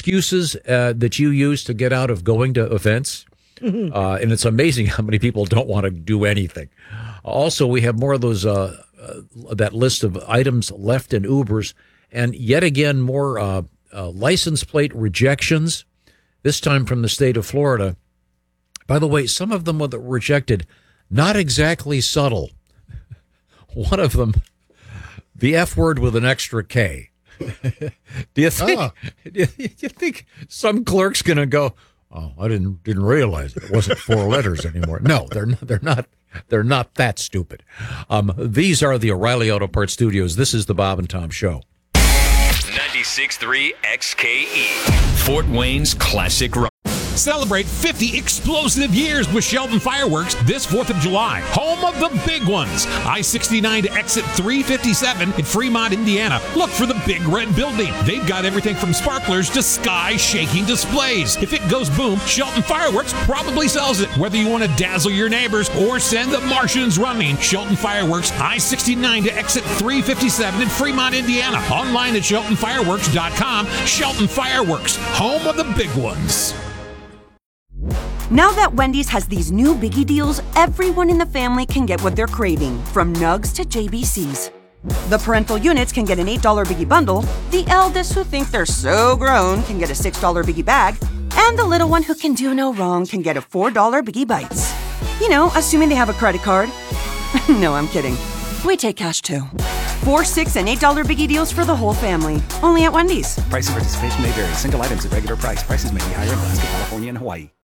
excuses that you use to get out of going to events. And it's amazing how many people don't want to do anything. Also, we have more of those that list of items left in Ubers, and yet again more license plate rejections. This time from the state of Florida. By the way, some of them were rejected, not exactly subtle. One of them, the F word with an extra K. Do you think some clerk's going to go, oh, I didn't realize it wasn't 4 letters anymore? No, they're not that stupid. These are the O'Reilly Auto Parts Studios. This is the Bob and Tom Show. 96.3 XKE, Fort Wayne's classic rock. Celebrate 50 explosive years with Shelton Fireworks this 4th of July. Home of the big ones. I-69 to exit 357 in Fremont, Indiana. Look for the Big Red Building. They've got everything from sparklers to sky-shaking displays. If it goes boom, Shelton Fireworks probably sells it. Whether you want to dazzle your neighbors or send the Martians running, Shelton Fireworks, I-69 to exit 357 in Fremont, Indiana. Online at SheltonFireworks.com. Shelton Fireworks, home of the big ones. Now that Wendy's has these new biggie deals, everyone in the family can get what they're craving, from nugs to JBCs. The parental units can get an $8 biggie bundle, the eldest who think they're so grown can get a $6 biggie bag, and the little one who can do no wrong can get a $4 biggie bites. You know, assuming they have a credit card. No, I'm kidding. We take cash too. 4, $6, and $8 biggie deals for the whole family. Only at Wendy's. Price and participation may vary. Single items at regular price. Prices may be higher in Alaska, California, and Hawaii.